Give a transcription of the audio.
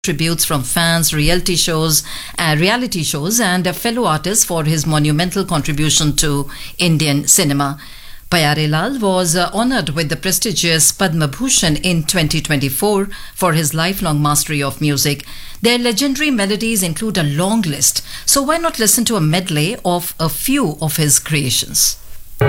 tributes from fans, reality shows, and fellow artists for his monumental contribution to Indian cinema. Pyare Lal was honoured with the prestigious Padma Bhushan in 2024 for his lifelong mastery of music. Their legendary melodies include a long list, so why not listen to a medley of a few of his creations?